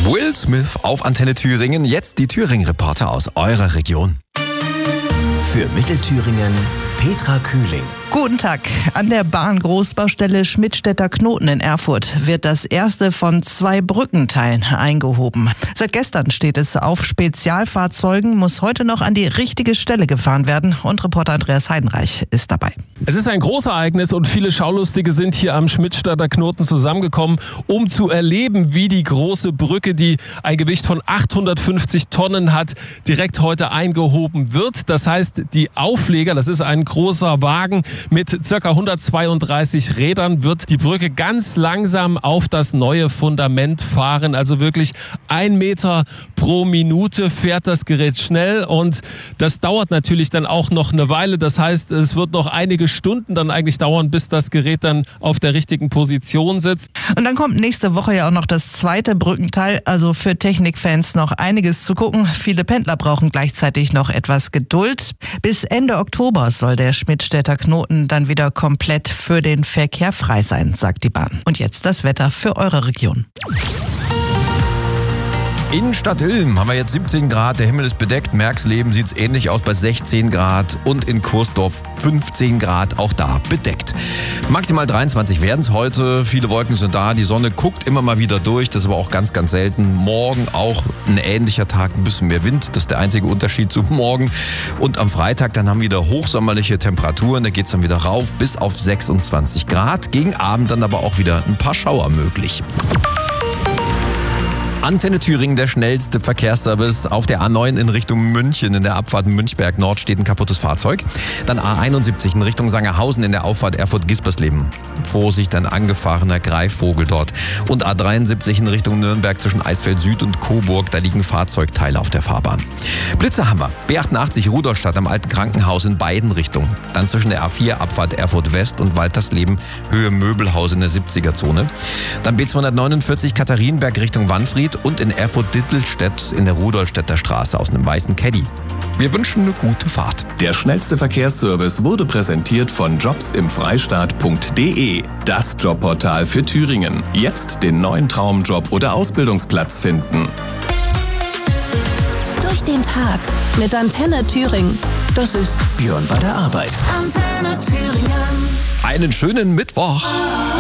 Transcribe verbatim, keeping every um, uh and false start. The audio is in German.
Will Smith auf Antenne Thüringen. Jetzt die Thüringen-Reporter aus eurer Region. Für Mittelthüringen Petra Kühling. Guten Tag. An der Bahn-Großbaustelle Schmidtstädter Knoten in Erfurt wird das erste von zwei Brückenteilen eingehoben. Seit gestern steht es auf Spezialfahrzeugen, muss heute noch an die richtige Stelle gefahren werden. Und Reporter Andreas Heidenreich ist dabei. Es ist ein Großereignis und viele Schaulustige sind hier am Schmidtstädter Knoten zusammengekommen, um zu erleben, wie die große Brücke, die ein Gewicht von achthundertfünfzig Tonnen hat, direkt heute eingehoben wird. Das heißt, die Aufleger, das ist ein großer Wagen mit ca. hundertzweiunddreißig Rädern, wird die Brücke ganz langsam auf das neue Fundament fahren. Also wirklich ein Meter pro Minute fährt das Gerät schnell und das dauert natürlich dann auch noch eine Weile. Das heißt, es wird noch einige Stunden dann eigentlich dauern, bis das Gerät dann auf der richtigen Position sitzt. Und dann kommt nächste Woche ja auch noch das zweite Brückenteil. Also für Technikfans noch einiges zu gucken. Viele Pendler brauchen gleichzeitig noch etwas Geduld. Bis Ende Oktober soll der Schmidtstädter Knoten dann wieder komplett für den Verkehr frei sein, sagt die Bahn. Und jetzt das Wetter für eure Region. In Stadtilm haben wir jetzt siebzehn Grad, der Himmel ist bedeckt. Merksleben sieht es ähnlich aus bei sechzehn Grad und in Kursdorf fünfzehn Grad, auch da bedeckt. Maximal dreiundzwanzig werden es heute, viele Wolken sind da, die Sonne guckt immer mal wieder durch, das ist aber auch ganz, ganz selten. Morgen auch ein ähnlicher Tag, ein bisschen mehr Wind, das ist der einzige Unterschied zu morgen. Und am Freitag dann haben wir wieder hochsommerliche Temperaturen, da geht es dann wieder rauf bis auf sechsundzwanzig Grad. Gegen Abend dann aber auch wieder ein paar Schauer möglich. Antenne Thüringen, der schnellste Verkehrsservice. Auf der A neun in Richtung München, in der Abfahrt Münchberg Nord steht ein kaputtes Fahrzeug. Dann A einundsiebzig in Richtung Sangerhausen in der Auffahrt Erfurt-Gispersleben. Vorsicht, ein angefahrener Greifvogel dort. Und A dreiundsiebzig in Richtung Nürnberg zwischen Eisfeld Süd und Coburg, da liegen Fahrzeugteile auf der Fahrbahn. Blitze haben wir. B achtundachtzig Rudolstadt am Alten Krankenhaus in beiden Richtungen. Dann zwischen der A vier Abfahrt Erfurt West und Waltersleben Höhe Möbelhaus in der siebziger Zone. Dann B zweihundertneunundvierzig Katharinenberg Richtung Wanfried und in Erfurt-Dittelstedt in der Rudolstädter Straße aus einem weißen Caddy. Wir wünschen eine gute Fahrt. Der schnellste Verkehrsservice wurde präsentiert von jobs im freistaat punkt de, das Jobportal für Thüringen. Jetzt den neuen Traumjob oder Ausbildungsplatz finden. Durch den Tag mit Antenne Thüringen. Das ist Björn bei der Arbeit. Antenne Thüringen. Einen schönen Mittwoch.